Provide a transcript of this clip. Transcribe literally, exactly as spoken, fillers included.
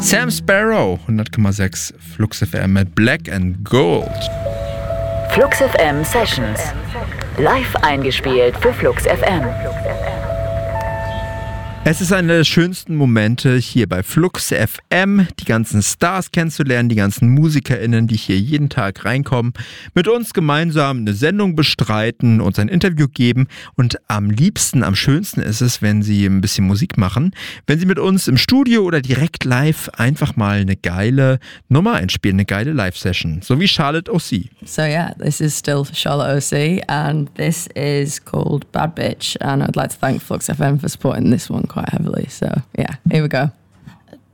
Sam Sparrow, hundert Komma sechs Flux F M mit Black and Gold. Flux F M Sessions. Live eingespielt für Flux F M. Es ist einer der schönsten Momente hier bei Flux F M, die ganzen Stars kennenzulernen, die ganzen MusikerInnen, die hier jeden Tag reinkommen, mit uns gemeinsam eine Sendung bestreiten, uns ein Interview geben und am liebsten, am schönsten ist es, wenn sie ein bisschen Musik machen, wenn sie mit uns im Studio oder direkt live einfach mal eine geile Nummer einspielen, eine geile Live-Session, so wie Charlotte O C. So yeah, this is still Charlotte O C and this is called Bad Bitch and I'd like to thank Flux F M for supporting this one quite heavily. So yeah, here we go.